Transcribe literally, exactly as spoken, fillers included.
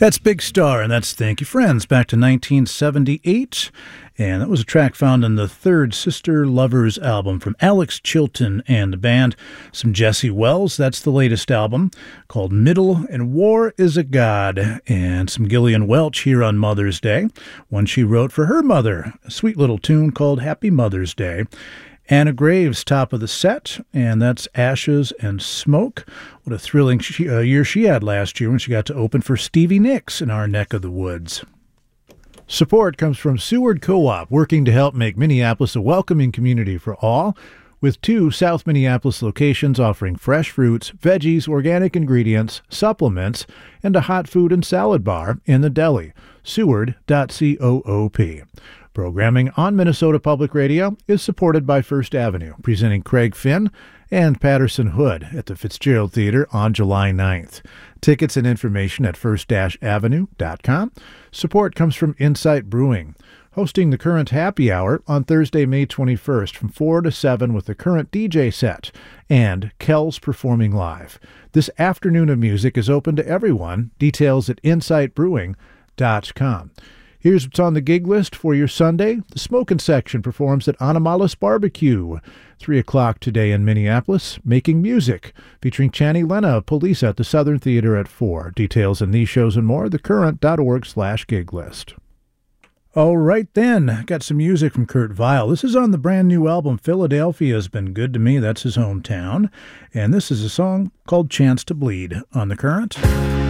That's Big Star, and that's Thank You Friends, back to nineteen seventy-eight. And that was a track found in the third Sister Lovers album from Alex Chilton and the band. Some Jesse Wells, that's the latest album, called Middle and War is a God. And some Gillian Welch here on Mother's Day, one she wrote for her mother, a sweet little tune called Happy Mother's Day. Anna Graves, top of the set, and that's Ashes and Smoke. What a thrilling she, uh, year she had last year when she got to open for Stevie Nicks in our neck of the woods. Support comes from Seward Co-op, working to help make Minneapolis a welcoming community for all, with two South Minneapolis locations offering fresh fruits, veggies, organic ingredients, supplements, and a hot food and salad bar in the deli. Seward dot coop. Programming on Minnesota Public Radio is supported by First Avenue, presenting Craig Finn and Patterson Hood at the Fitzgerald Theater on July ninth. Tickets and information at first avenue dot com. Support comes from Insight Brewing, hosting the Current Happy Hour on Thursday, May twenty-first from four to seven with the Current D J set and Kells performing live. This afternoon of music is open to everyone. Details at insight brewing dot com. Here's what's on the gig list for your Sunday. The Smokin' Section performs at Animalis Barbecue, three o'clock today in Minneapolis. Making Music, featuring Channy Lena of Police at the Southern Theater at four. Details on these shows and more, thecurrent.org slash gig list. All right then, got some music from Kurt Vile. This is on the brand new album Philadelphia's Been Good to Me. That's his hometown. And this is a song called Chance to Bleed on The Current.